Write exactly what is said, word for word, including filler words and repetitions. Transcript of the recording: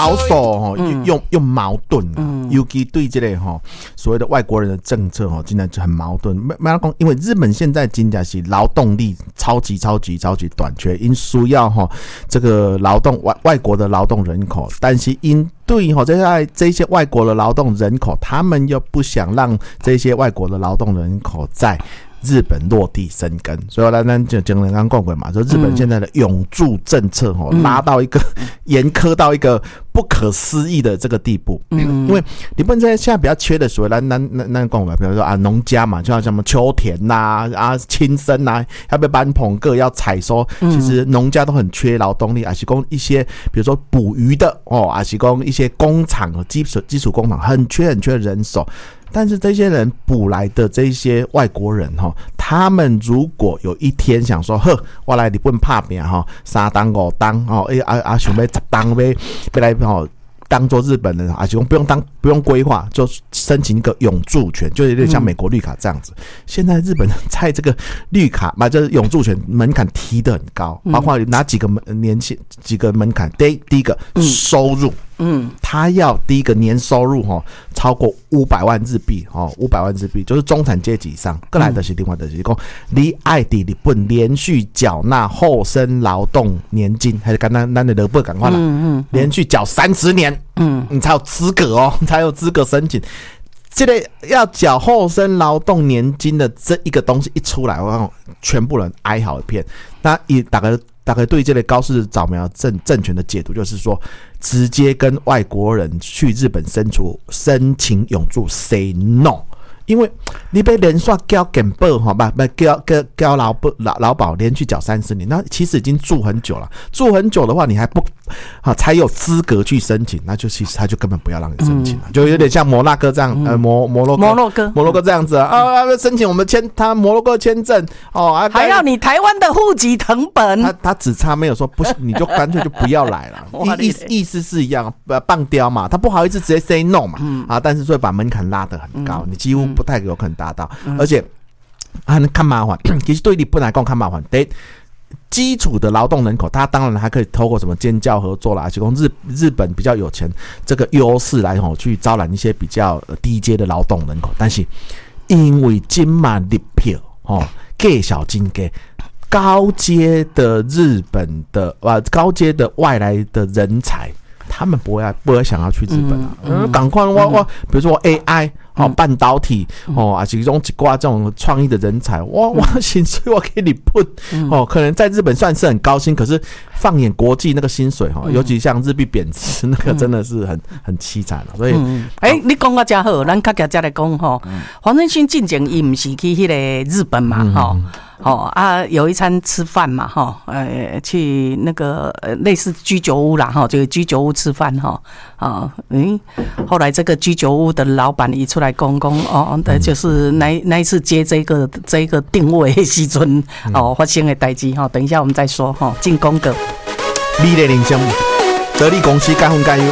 保守哦，嗯、又又矛盾、啊嗯、尤其对这类哈所谓的外国人的政策哦，竟然就很矛盾。因为日本现在真的是劳动力超级超级超级短缺，因需要哈这个劳动外外国的劳动人口，但是因对哈这些这些外国的劳动人口，他们又不想让这些外国的劳动人口在日本落地生根，所以咱咱就讲刚讲过嘛，说日本现在的永住政策哦，拉到一个严苛到一个不可思议的这个地步。嗯，因为你不能在现在比较缺的所谓咱咱咱咱讲嘛，比如说啊农家嘛，就像什么秋田呐啊青森呐，要不要搬棚个要采收，其实农家都很缺劳动力，还是讲一些比如说捕鱼的哦，还是讲一些工厂基础基础工厂很缺很缺人手。但是这些人捕来的这些外国人哈，他们如果有一天想说，呵，我来日本打拼哈，三当五当哦，哎啊啊，想要十当要要来哈。当做日本人啊，就不用当不用规划，就申请一个永住权，就有点像美国绿卡这样子。嗯、现在日本人在这个绿卡嘛，就是永住权门槛提得很高，包括哪几个门年限几个门槛？第一第一个收入。嗯，他要第一个年收入哈超过五百万日币哦，五百万日币就是中产阶级以上。再来的是另外的是讲，你爱在日本连续缴纳后生劳动年金，还是刚刚咱的日本赶快啦，嗯嗯，连续缴三十年，嗯，你才有资格哦，才有资格申请。这个要缴后生劳动年金的这一个东西一出来，我看全部人哀嚎一片。那一大概大概对这类高市早苗政政权的解读，就是说，直接跟外国人去日本申出申请永住 say no。因为你被连续交健保哈，不不交交交劳保劳劳保连续缴三十年，那其实已经住很久了。住很久的话，你还不啊才有资格去申请，那就其实他就根本不要让你申请了，嗯、就有点像摩纳哥这样，嗯、呃摩摩洛哥摩洛哥摩洛哥这样子啊，啊申请我们签他摩洛哥签证哦，啊还要你台湾的户籍成本， 他他只差没有说不行，你就干脆就不要来了，意意意思是一样，棒雕嘛，他不好意思直接 say no 嘛，嗯、啊，但是所以把门槛拉得很高，嗯、你几乎不太有可能达到，嗯、而且啊，看麻烦。其实对你本来讲看麻烦，对基础的劳动人口，他当然还可以透过什么建教合作啦，而且讲日日本比较有钱这个优势来吼去招揽一些比较低阶的劳动人口，但是因为金马入票哦，给小金给高阶的日本的啊高阶的外来的人才。他们不会不会想要去日本啊，嗯，赶快我我，比如说 A I 哦，半导体哦，啊，其中一挂这种创意的人才，我我薪水我给你喷哦，可能在日本算是很高薪，可是放眼国际那个薪水哈，尤其像日币贬值，那个真的是很很凄惨了。所以， 哎、欸，你讲到真好，咱较加加来讲吼，黄仁勋进前伊不是去迄个日本嘛，吼、嗯。哦啊，有一餐吃饭嘛，哈，呃，去那个类似居酒屋啦，哈，就是居酒屋吃饭哈，啊，嗯，后来这个居酒屋的老板一出来讲讲，哦，就是那那一次接这个这个定位的时阵，哦，发生的代志哈，等一下我们再说哈，进广告。 美丽人生，得力公司该分该优。